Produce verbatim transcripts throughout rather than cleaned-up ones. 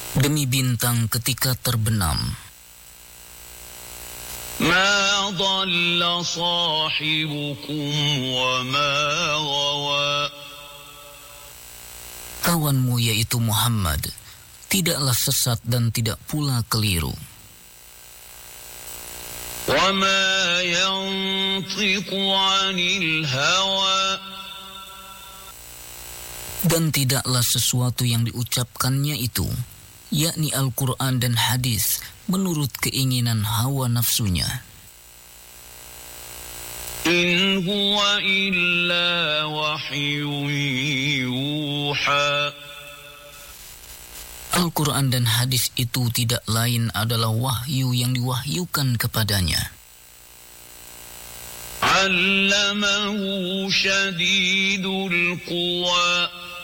Demi bintang ketika terbenam, ما ضل صاحبكم وما غوى. kawanmu yaitu Muhammad tidaklah sesat dan tidak pula keliru. وما ينطق عن الهوى. Dan tidaklah sesuatu yang diucapkannya itu, yakni Al-Quran dan hadis, menurut keinginan hawa nafsunya. إن هو إلا وحي يوحى. Al-Quran dan hadis itu tidak lain adalah wahyu yang diwahyukan kepadanya. علمه شديد القوى.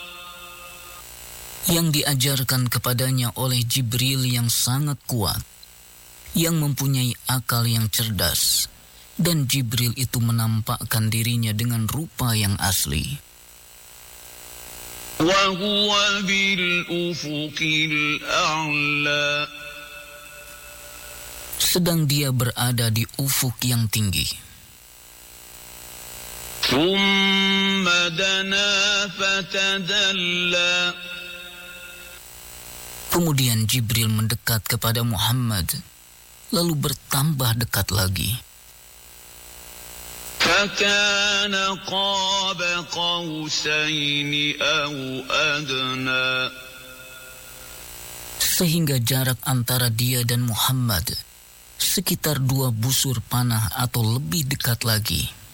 Yang diajarkan kepadanya oleh Jibril yang sangat kuat, yang mempunyai akal yang cerdas, dan Jibril itu menampakkan dirinya dengan rupa yang asli. وهو بالأفق الأعلى. Sedang dia berada di ufuk yang tinggi. ثم دنا فتدلى. Kemudian Jibril mendekat kepada Muhammad, lalu bertambah dekat lagi. فكان قاب قوسين أو أدنى. Sehingga jarak antara dia dan Muhammad sekitar dua busur panah atau lebih dekat lagi.